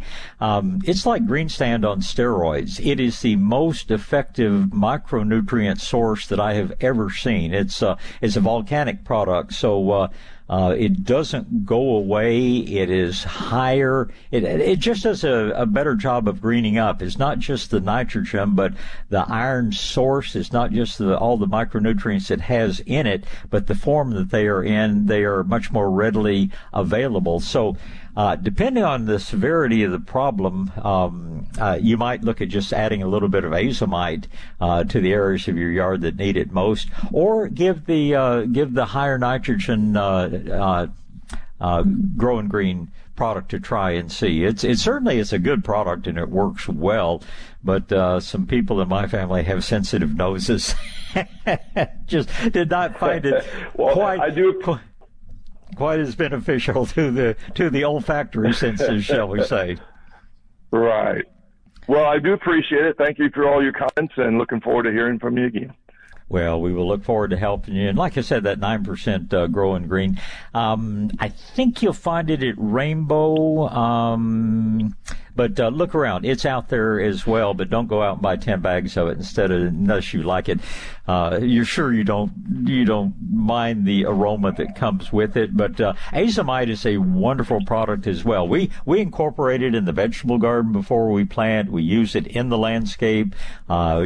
S2: Um, it's like Green Stand on steroids. It is the most effective micronutrient source that I have ever seen. It's uh, it's a volcanic product, so uh, uh, it doesn't go away. It is higher. It it just does a, a better job of greening up. It's not just the nitrogen, but the iron source. It's not just the, all the micronutrients it has in it, but the form that they are in. They are much more readily available. So, uh, depending on the severity of the problem, um, uh, you might look at just adding a little bit of azomite uh, to the areas of your yard that need it most, or give the uh, give the higher nitrogen uh, uh, uh, Grow and Green product to try and see. It's it certainly is a good product and it works well, but uh, some people in my family have sensitive noses. Just did not find it
S7: well,
S2: quite.
S7: I do.
S2: Quite, quite as beneficial to the to the olfactory senses, shall we say?
S7: Right. Well, I do appreciate it. Thank you for all your comments, and looking forward to hearing from you again.
S2: Well, we will look forward to helping you. And like I said, that nine percent uh, Grow and Green, um, I think you'll find it at Rainbow. Um, but uh, look around. It's out there as well, but don't go out and buy ten bags of it instead of, unless you like it. Uh, you're sure you don't, you don't mind the aroma that comes with it. But uh, azomite is a wonderful product as well. We, we incorporate it in the vegetable garden before we plant. We use it in the landscape. Uh,